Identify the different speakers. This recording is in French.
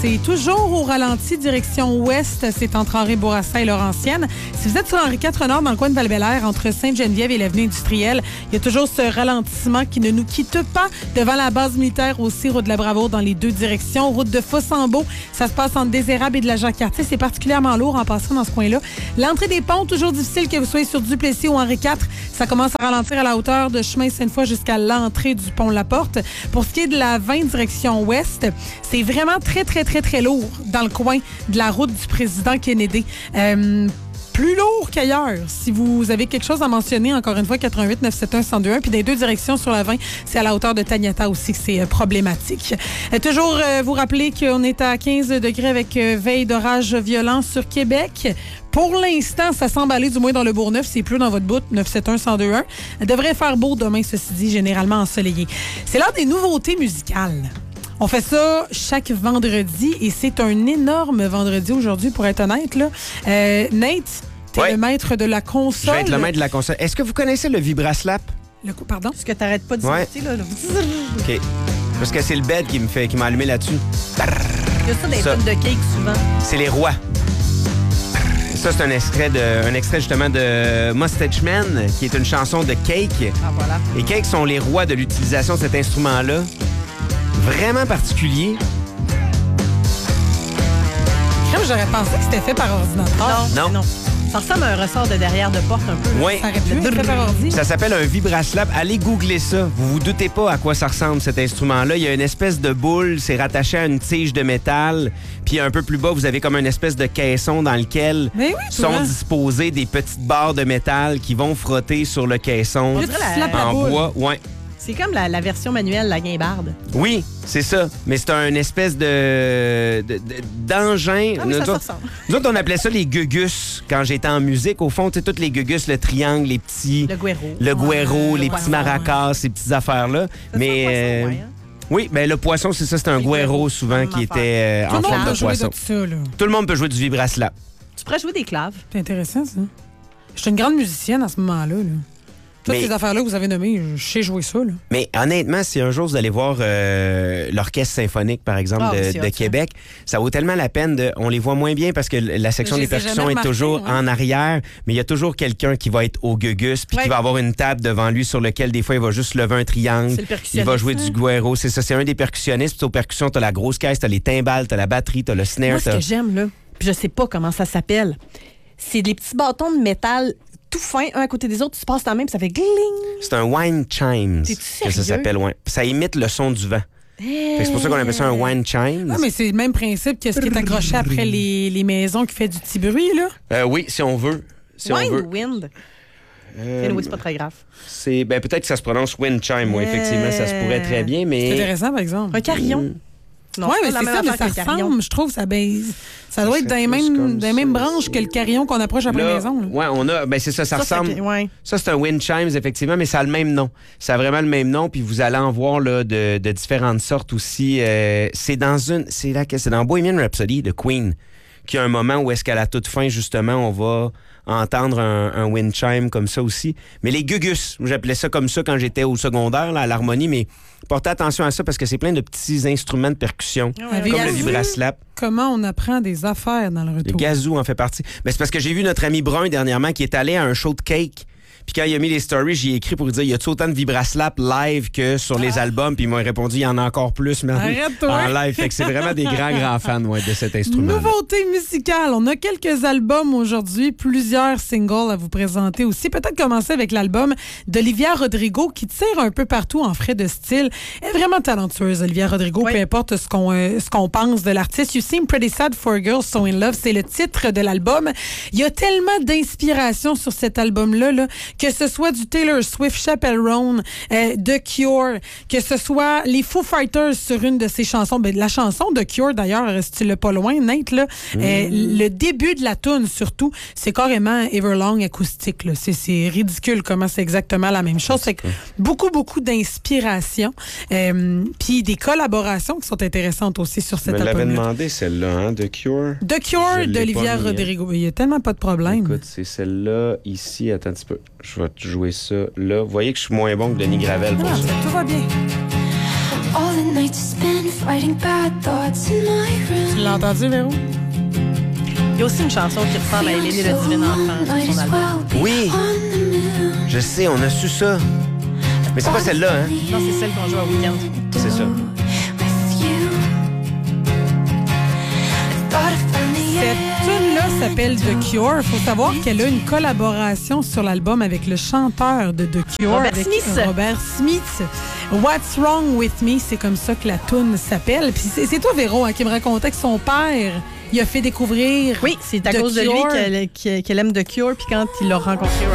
Speaker 1: C'est toujours au ralenti, direction ouest. C'est entre Henri-Bourassa et Laurentienne. Si vous êtes sur Henri IV Nord, dans le coin de Val-Bélair, entre Sainte-Geneviève et l'avenue industrielle, il y a toujours ce ralentissement qui ne nous quitte pas. Devant la base militaire aussi, route de la Bravoure dans les deux directions. Route de Fossambeau, ça se passe entre Désérable et de la Jacques-Cartier. C'est particulièrement lourd en passant dans ce coin-là. L'entrée des ponts, toujours difficile que vous soyez sur Duplessis ou Henri IV. Ça commence à ralentir à la hauteur de chemin Sainte-Foy jusqu'à l'entrée du pont La Porte. Pour ce qui est de la 20 direction ouest, c'est vraiment très lourd dans le coin de la route du président Kennedy. Plus lourd qu'ailleurs. Si vous avez quelque chose à mentionner, encore une fois, 88 971 1021. Puis des deux directions sur la 20, c'est à la hauteur de Taniata aussi que c'est problématique. Toujours vous rappeler qu'on est à 15 degrés avec veille d'orage violent sur Québec. Pour l'instant, ça semble aller du moins dans le Bourgneuf. C'est plus dans votre bout, 971 1021. Elle devrait faire beau demain, ceci dit, généralement ensoleillé. C'est l'heure des nouveautés musicales. On fait ça chaque vendredi et c'est un énorme vendredi aujourd'hui, pour être honnête. Là. Nate, t'es le maître de la console.
Speaker 2: Je vais être le maître de la console. Est-ce que vous connaissez le Vibraslap?
Speaker 1: Pardon?
Speaker 3: Est-ce que t'arrêtes pas de discuter, là?
Speaker 2: OK. Parce que c'est le bed qui m'a allumé là-dessus.
Speaker 3: Il y a ça des tonnes de cake souvent.
Speaker 2: C'est les rois. Ça, c'est un extrait justement de Mustache Man, qui est une chanson de Cake.
Speaker 3: Ah, voilà.
Speaker 2: Et Cake sont les rois de l'utilisation de cet instrument-là. Vraiment particulier.
Speaker 1: J'aurais pensé que c'était fait par ordinateur.
Speaker 3: Non. Ça ressemble à un ressort de derrière de porte un peu.
Speaker 2: Oui.
Speaker 1: Ça aurait pu être fait par ordi.
Speaker 2: Ça s'appelle un Vibraslap. Allez googler ça. Vous vous doutez pas à quoi ça ressemble, cet instrument-là. Il y a une espèce de boule, c'est rattaché à une tige de métal. Puis un peu plus bas, vous avez comme une espèce de caisson dans lequel sont disposées des petites barres de métal qui vont frotter sur le caisson en bois. Ouais.
Speaker 3: C'est comme la version manuelle, la guimbarde.
Speaker 2: Oui, c'est ça. Mais c'est un espèce d'engin.
Speaker 3: Ah oui, ça ressemble.
Speaker 2: Nous autres, on appelait ça les gugus quand j'étais en musique. Au fond, tu sais, toutes les gugus, le triangle, les petits... Le guero, les petits maracas, ces petites affaires-là. Mais... Oui, ben le poisson, c'est ça. C'est un guero souvent qui était en forme de poisson. Tout le monde peut jouer du Vibraslap.
Speaker 3: Tu pourrais jouer des claves.
Speaker 1: C'est intéressant, ça. Je suis une grande musicienne à ce moment-là. Toutes ces affaires-là que vous avez nommées, je sais jouer ça. Là.
Speaker 2: Mais honnêtement, si un jour vous allez voir l'Orchestre symphonique, par exemple, de Québec, ça vaut tellement la peine. On les voit moins bien parce que la section des percussions est toujours en arrière, mais il y a toujours quelqu'un qui va être au gugus puis qui va avoir une table devant lui sur laquelle, des fois, il va juste lever un triangle. Il va jouer du guero. C'est ça, c'est un des percussionnistes. Puis aux percussions, t'as la grosse caisse, t'as les timbales, t'as la batterie, t'as le snare.
Speaker 3: Moi, ce que j'aime, là, puis je sais pas comment ça s'appelle, c'est des petits bâtons de métal tout fin, un à côté des autres, tu passes ta main, puis ça fait gling.
Speaker 2: C'est un wind chimes.
Speaker 3: T'es-tu sérieux?
Speaker 2: Que ça s'appelle, ça imite le son du vent. C'est pour ça qu'on appelle ça un wind chimes.
Speaker 1: Ah, mais c'est le même principe que ce qui est accroché après les maisons qui fait du petit bruit, là.
Speaker 2: Oui, si on veut.
Speaker 3: Wind. Oui, c'est pas très grave.
Speaker 2: Peut-être que ça se prononce wind chime, effectivement, ça se pourrait très bien, mais...
Speaker 1: C'est intéressant, par exemple.
Speaker 3: Un carillon.
Speaker 1: Oui, mais c'est ça, mais ça ressemble, je trouve, ça doit être dans les mêmes branches que le carillon qu'on approche après la maison.
Speaker 2: Oui, on a, c'est ça ressemble. Ça, c'est un wind chimes, effectivement, mais ça a le même nom. Ça a vraiment le même nom, puis vous allez en voir là, de différentes sortes aussi. C'est dans Bohemian Rhapsody de Queen, qu'il y a un moment où est-ce qu'à la toute fin, justement, on va entendre un wind chime comme ça aussi. Mais les gugus, j'appelais ça comme ça quand j'étais au secondaire, là, à l'harmonie, mais portez attention à ça parce que c'est plein de petits instruments de percussion, comme le Vibraslap.
Speaker 1: Comment on apprend des affaires dans le retour?
Speaker 2: Le gazou en fait partie. C'est parce que j'ai vu notre ami Brun dernièrement qui est allé à un show de Cake. Puis quand il a mis les stories, j'y ai écrit pour lui dire, y a-tu autant de Vibraslap live que sur les albums? Puis il m'a répondu, il y en a encore plus, mais en live. Fait que c'est vraiment des grands fans de cet instrument.
Speaker 1: Nouveauté musicale. On a quelques albums aujourd'hui, plusieurs singles à vous présenter aussi. Peut-être commencer avec l'album d'Olivia Rodrigo qui tire un peu partout en frais de style. Elle est vraiment talentueuse, Olivia Rodrigo, peu importe ce qu'on pense de l'artiste. You Seem Pretty Sad for a Girl So in Love, c'est le titre de l'album. Il y a tellement d'inspiration sur cet album-là, que ce soit du Taylor Swift, Chappell Roan, The Cure, que ce soit les Foo Fighters sur une de ses chansons. La chanson de Cure, d'ailleurs, si tu l'as pas loin, Nate, là, le début de la toune, surtout, c'est carrément Everlong acoustique. Là. C'est ridicule comment c'est exactement la même chose. C'est beaucoup d'inspiration. Puis des collaborations qui sont intéressantes aussi sur cet album.
Speaker 2: Je me l'avais demandé, celle-là, The Cure.
Speaker 1: The Cure d'Olivia Rodrigo. Il n'y a tellement pas de problème.
Speaker 2: Écoute, c'est celle-là, ici. Attends un petit peu. Je vais te jouer ça là. Vous voyez que je suis moins bon que Denis Gravel pour ça.
Speaker 1: Tout va bien. Tu l'as entendu, Véro?
Speaker 3: Il y a aussi une chanson qui ressemble à Hélène et le Divin Enfant sur son album.
Speaker 2: Oui, je sais, on a su ça. Mais c'est pas celle-là, hein?
Speaker 3: Non, c'est celle qu'on joue à Weekend.
Speaker 2: C'est ça.
Speaker 1: Cette tune-là s'appelle The Cure. Il faut savoir qu'elle a une collaboration sur l'album avec le chanteur de The Cure,
Speaker 3: Robert Smith.
Speaker 1: Robert Smith. What's Wrong With Me, c'est comme ça que la tune s'appelle. Puis c'est toi, Véro, qui me racontait que son père, il a fait découvrir.
Speaker 3: Oui, c'est à cause de lui qu'elle aime The Cure. Puis quand il l'a rencontré,